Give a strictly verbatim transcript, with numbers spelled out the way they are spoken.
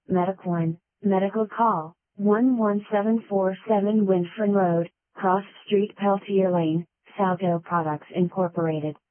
Medic one, medical call, one one seven four seven Winfern Road, Cross Street Peltier Lane, Salto Products Incorporated.